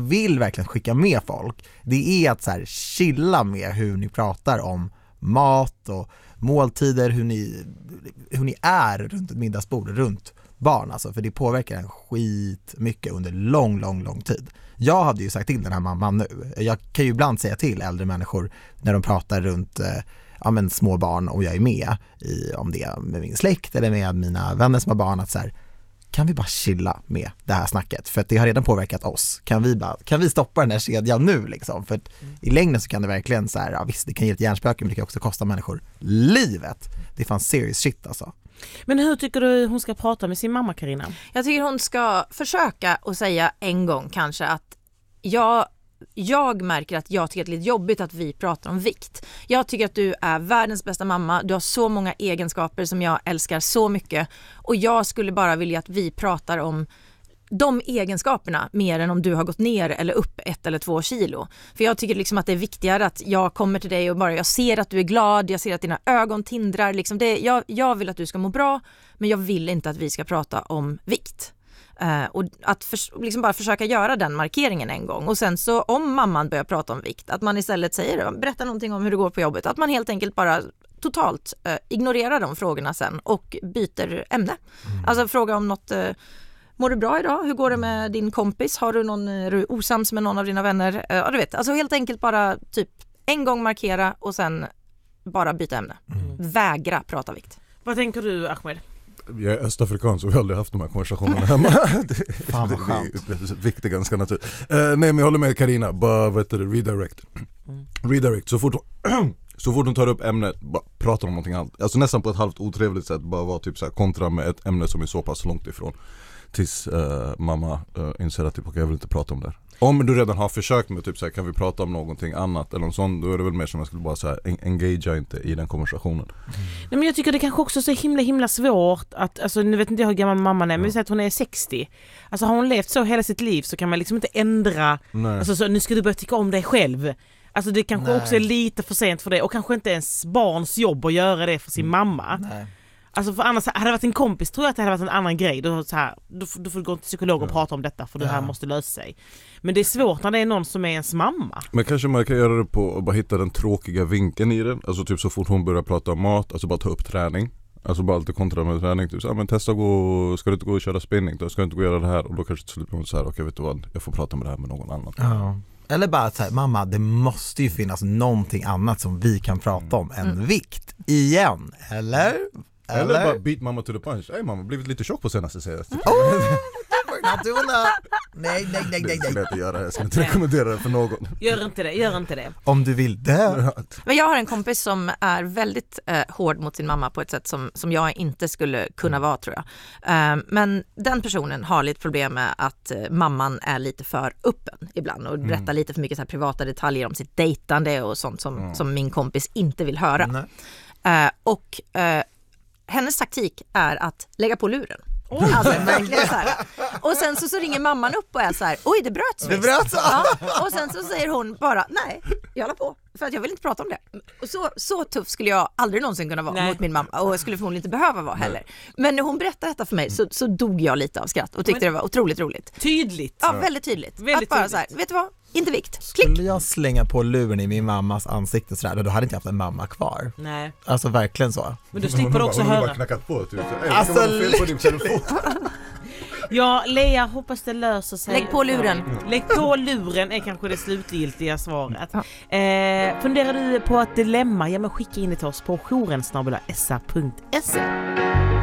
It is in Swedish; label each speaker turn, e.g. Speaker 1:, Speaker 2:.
Speaker 1: vill verkligen skicka med folk, det är att så här chilla med hur ni pratar om mat och måltider, hur ni är runt ett middagsbord, runt barn alltså, för det påverkar en skit mycket under lång tid. Jag hade ju sagt till den här mamman nu, jag kan ju ibland säga till äldre människor när de pratar runt små barn och jag är med om det är med min släkt eller med mina vänner som har barn, att så här, kan vi bara chilla med det här snacket, för att det har redan påverkat oss. Kan vi stoppa den här kedjan nu liksom? För att i längden så kan det verkligen så här, visst det kan ge ett hjärnspöke, men det kan också kosta människor livet. Det är fan serious shit alltså.
Speaker 2: Men hur tycker du hon ska prata med sin mamma, Carina?
Speaker 3: Jag tycker hon ska försöka och säga en gång kanske att jag märker att jag tycker att det är lite jobbigt att vi pratar om vikt. Jag tycker att du är världens bästa mamma. Du har så många egenskaper som jag älskar så mycket. Och jag skulle bara vilja att vi pratar om de egenskaperna mer än om du har gått ner eller upp 1 eller 2 kilo. För jag tycker liksom att det är viktigare att jag kommer till dig och bara jag ser att du är glad, jag ser att dina ögon tindrar. Liksom jag vill att du ska må bra, men jag vill inte att vi ska prata om vikt. Och att liksom bara försöka göra den markeringen en gång. Och sen så om mamman börjar prata om vikt, att man istället säger, berätta någonting om hur det går på jobbet. Att man helt enkelt bara totalt ignorerar de frågorna sen och byter ämne. Alltså fråga om något, mår du bra idag? Hur går det med din kompis? Är du osams med någon av dina vänner? Ja, du vet. Alltså helt enkelt bara typ en gång markera och sen bara byta ämne. Vägra prata vikt.
Speaker 2: Vad tänker du, Ahmed?
Speaker 4: Jag är östafrikan så vi har aldrig haft de här konversationerna hemma.
Speaker 1: Fan vad skönt.
Speaker 4: Det är viktigt ganska naturligt. Nej, men jag håller med Carina. Bara redirect. Redirect. Så fort hon tar upp ämnet, bara prata om någonting annat. Alltså nästan på ett halvt otrevligt sätt. Bara vara typ så här kontra med ett ämne som är så pass långt ifrån. Tills mamma inser att typ, jag vill inte prata om det här. Om du redan har försökt med typ så här, kan vi prata om någonting annat eller något sånt, då är det väl mer som jag skulle bara säga engagea inte i den konversationen.
Speaker 2: Nej, men jag tycker det kanske också är så himla svårt att, alltså nu vet inte jag hur gammal mamman är, men vi säger att hon är 60. Alltså har hon levt så hela sitt liv så kan man liksom inte ändra, alltså så, nu ska du börja tycka om dig själv. Alltså det kanske också är lite för sent för det, och kanske inte ens barns jobb att göra det för sin mamma. Nej. Alltså för annars hade det varit en kompis, tror jag att det hade varit en annan grej. Då får du gå till psykolog och prata om detta, för det här måste lösa sig. Men det är svårt när det är någon som är ens mamma. Men
Speaker 4: kanske man kan göra det på att bara hitta den tråkiga vinkeln i den. Alltså typ så fort hon börjar prata om mat, alltså bara ta upp träning. Alltså bara alltid kontra med träning. Typ så men testa ska du inte gå och köra spinning då? Ska du inte gå och göra det här? Och då kanske till slut blir hon så här, okej, vet du vad? Jag får prata med det här med någon annan.
Speaker 1: Ja. Eller bara så här, mamma, det måste ju finnas någonting annat som vi kan prata om än vikt. Igen, eller
Speaker 4: bara beat mamma to the punch. Hej mamma, blivit lite tjock på senaste serien.
Speaker 1: Nej.
Speaker 4: Det är lätt att göra. Jag ska inte rekommendera det för någon.
Speaker 2: Gör inte det.
Speaker 1: Om du vill det.
Speaker 3: Men jag har en kompis som är väldigt hård mot sin mamma på ett sätt som jag inte skulle kunna vara, tror jag. Men den personen har lite problem med att mamman är lite för öppen ibland och berättar lite för mycket så här privata detaljer om sitt dejtande och sånt som min kompis inte vill höra. Hennes taktik är att lägga på luren. Alltså, verkligen så här. Och sen så ringer mamman upp och är så här, oj, det bröts visst. Och sen så säger hon bara, nej, jag håller på, för att jag vill inte prata om det. Och så tuff skulle jag aldrig någonsin kunna vara mot min mamma, och jag skulle förmodligen inte behöva vara heller. Men när hon berättade detta för mig så dog jag lite av skratt och tyckte det var otroligt roligt.
Speaker 2: Tydligt.
Speaker 3: Ja, väldigt tydligt. Att bara så här, vet du vad? Inte vikt.
Speaker 1: Klick. Skulle jag slänga på luren i min mammas ansikte sådär, då hade inte jag haft en mamma kvar.
Speaker 2: Nej.
Speaker 1: Alltså verkligen så.
Speaker 2: Men du slipper också höra.
Speaker 4: Hon bara knackat på typ.
Speaker 1: Alltså
Speaker 2: ja, Lea, hoppas det löser sig.
Speaker 3: Lägg på luren.
Speaker 2: Lägg på luren är kanske det slutgiltiga svaret. Funderar du på ett dilemma? Ja, men skicka in det till oss på jourensnabel.sa.se.